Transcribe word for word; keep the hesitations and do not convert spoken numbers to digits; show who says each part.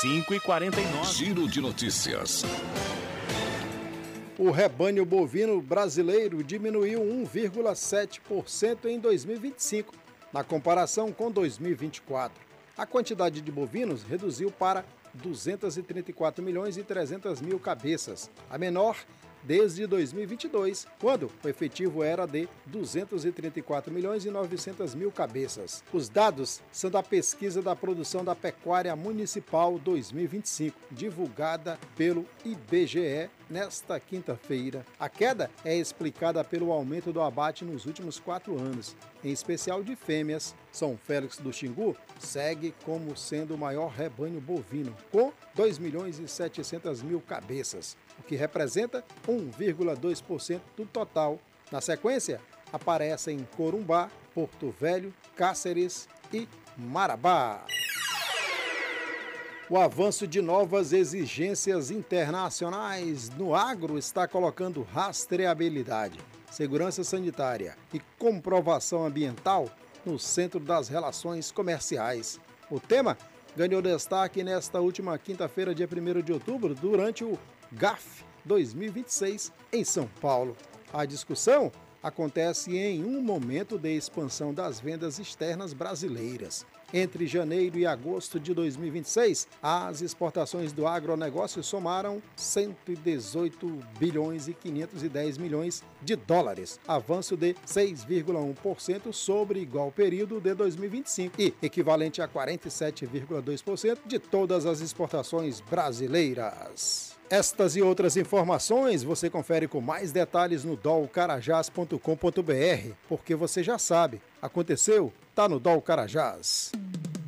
Speaker 1: cinco e quarenta e nove.
Speaker 2: Giro de notícias.
Speaker 3: O rebanho bovino brasileiro diminuiu um vírgula sete por cento em dois mil e vinte e cinco, na comparação com dois mil e vinte e quatro. A quantidade de bovinos reduziu para duzentos e trinta e quatro milhões e trezentas mil cabeças, a menor desde dois mil e vinte e dois, quando o efetivo era de duzentos e trinta e quatro milhões e novecentas mil cabeças. Os dados são da pesquisa da produção da pecuária municipal dois mil e vinte e cinco, divulgada pelo I B G E nesta quinta-feira. A queda é explicada pelo aumento do abate nos últimos quatro anos, em especial de fêmeas. São Félix do Xingu segue como sendo o maior rebanho bovino, com dois milhões e setecentas mil cabeças, o que representa um vírgula dois por cento do total. Na sequência, aparecem Corumbá, Porto Velho, Cáceres e Marabá. O avanço de novas exigências internacionais no agro está colocando rastreabilidade, segurança sanitária e comprovação ambiental no centro das relações comerciais. O tema ganhou destaque nesta última quinta-feira, dia primeiro de outubro, durante o G A F dois mil e vinte e seis em São Paulo. A discussão acontece em um momento de expansão das vendas externas brasileiras. Entre janeiro e agosto de dois mil e vinte e seis, as exportações do agronegócio somaram cento e dezoito bilhões e quinhentos e dez milhões de dólares, avanço de seis vírgula um por cento sobre igual período de dois mil e vinte e cinco e equivalente a quarenta e sete vírgula dois por cento de todas as exportações brasileiras. Estas e outras informações você confere com mais detalhes no dol carajás ponto com ponto br, porque você já sabe, aconteceu, tá no Dol Carajás.